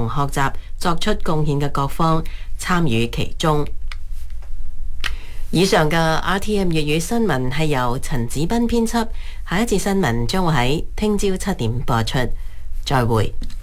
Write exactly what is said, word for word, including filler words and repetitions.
學習作出貢獻嘅各方參與其中。以上嘅 R T M 粵語新聞係由陳子斌編輯，下一節新聞將會喺聽朝七點播出，再會。